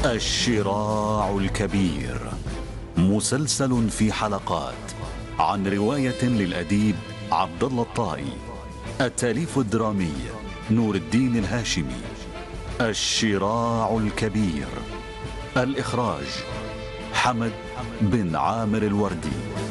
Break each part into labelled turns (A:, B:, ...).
A: الشراع الكبير، مسلسل في حلقات عن رواية للأديب عبد الله الطائي. التأليف الدرامي نور الدين الهاشمي. الشراع الكبير، الإخراج حمد بن عامر الوردي.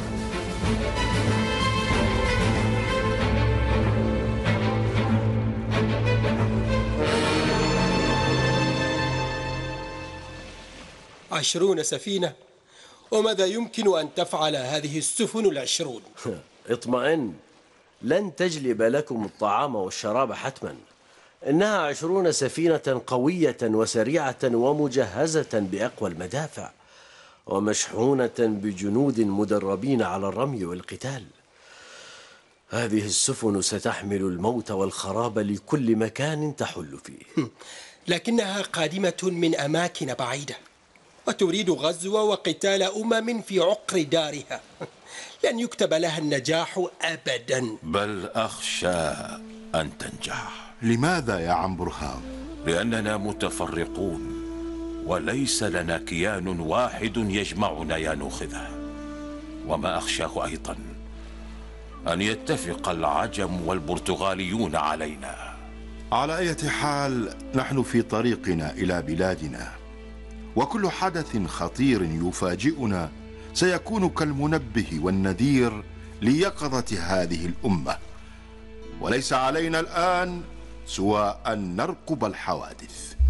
B: عشرون سفينة، وماذا يمكن أن تفعل هذه السفن ال20؟
C: اطمئن، لن تجلب لكم الطعام والشراب حتما. إنها 20 سفينة قوية وسريعة ومجهزة بأقوى المدافع، ومشحونة بجنود مدربين على الرمي والقتال. هذه السفن ستحمل الموت والخراب لكل مكان تحل فيه.
B: لكنها قادمة من أماكن بعيدة، وتريد غزو وقتال في عقر دارها. لن يكتب لها النجاح أبدا.
D: بل أخشى أن تنجح.
E: لماذا يا عم برهان؟
D: لأننا متفرقون، وليس لنا كيان واحد يجمعنا يا نوخذة. وما أخشاه أيضا أن يتفق العجم والبرتغاليون علينا.
E: على أي حال نحن في طريقنا إلى بلادنا، وكل حدث خطير يفاجئنا سيكون كالمنبه والنذير ليقظة هذه الأمة، وليس علينا الآن سوى أن نرقب الحوادث.